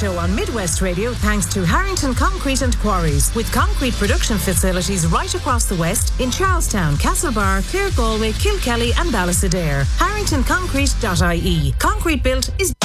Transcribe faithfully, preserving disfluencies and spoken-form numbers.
show on Midwest Radio thanks to Harrington Concrete and Quarries, with concrete production facilities right across the West in Charlestown, Castlebar, Clare, Galway, Kilkelly and Ballysadare. harrington concrete dot I E. Concrete built is